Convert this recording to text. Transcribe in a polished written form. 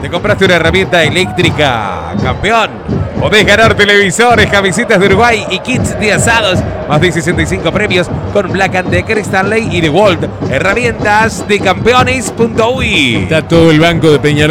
¿Te compraste una herramienta eléctrica, campeón? Podés ganar televisores, camisetas de Uruguay y kits de asados. Más de 65 premios con Black & Decker, Stanley y DeWalt. Herramientas de campeones.uy. Está todo el banco de Peñarol